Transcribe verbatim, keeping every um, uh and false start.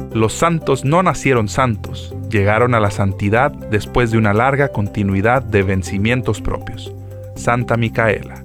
Los santos no nacieron santos, llegaron a la santidad después de una larga continuidad de vencimientos propios. Santa Micaela.